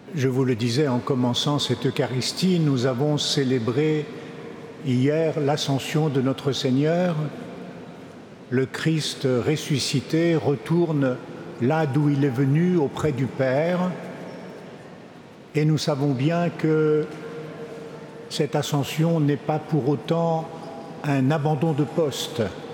Je vous le disais en commençant cette Eucharistie, nous avons célébré hier l'ascension de notre Seigneur. Le Christ ressuscité retourne là d'où il est venu, auprès du Père. Et nous savons bien que cette ascension n'est pas pour autant un abandon de poste.